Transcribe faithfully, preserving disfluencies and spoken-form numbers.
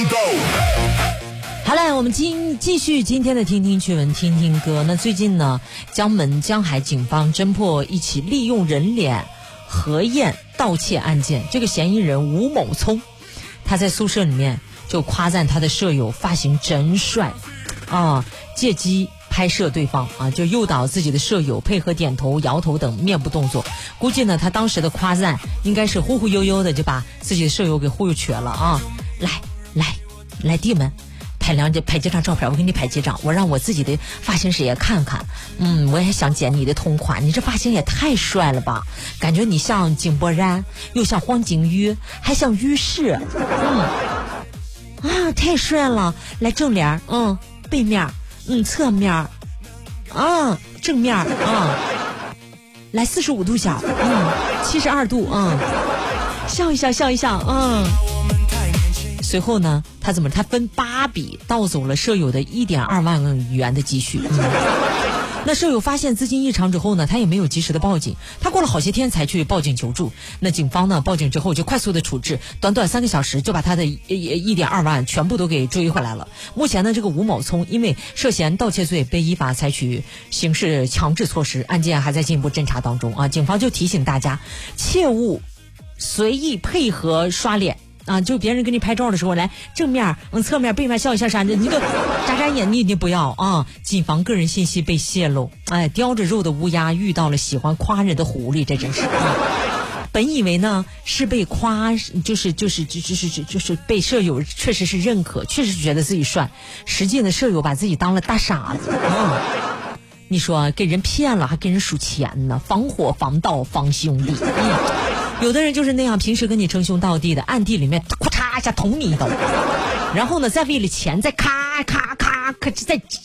好嘞，我们今继续今天的听听趣闻，听听歌。那最近呢，江门江海警方侦破一起利用人脸核验盗窃案件。这个嫌疑人吴某聪，他在宿舍里面就夸赞他的舍友发型真帅啊，借机拍摄对方啊，就诱导自己的舍友配合点头、摇头等面部动作。估计呢，他当时的夸赞应该是忽忽悠悠的就把自己的舍友给忽悠瘸了啊！来来来，弟们。拍两拍几张照片，我给你拍几张，我让我自己的发型师也看看。嗯，我也想剪你的同款，你这发型也太帅了吧，感觉你像井柏然，又像黄景瑜，还像于适。嗯，啊，太帅了！来正脸，嗯，背面，嗯，侧面，啊，正面，啊，来四十五度角，嗯，七十二度，嗯，笑一笑，笑一笑，嗯。随后呢，他怎么？他分八笔盗走了舍友的一点二万元的积蓄。嗯、那舍友发现资金异常之后呢，他也没有及时的报警，他过了好些天才去报警求助。那警方呢，报警之后就快速的处置，短短三个小时就把他的一点二万全部都给追回来了。目前呢，这个吴某聪因为涉嫌盗窃罪被依法采取刑事强制措施，案件还在进一步侦查当中啊。警方就提醒大家，切勿随意配合刷脸。啊，就别人给你拍照的时候，来正面、嗯侧面、背面笑一下啥的，你都眨眨眼，你你不要啊！谨防个人信息被泄露。哎，叼着肉的乌鸦遇到了喜欢夸人的狐狸，这真是。啊、本以为呢是被夸，就是就是就是就是就是被舍友确实是认可，确实是觉得自己帅，实际呢舍友把自己当了大傻子啊！你说给人骗了还给人数钱呢，防火防盗防兄弟。嗯。有的人就是那样，平时跟你称兄道弟的，暗地里面咔嚓一下捅你一刀，然后呢，再为了钱再咔咔咔咔再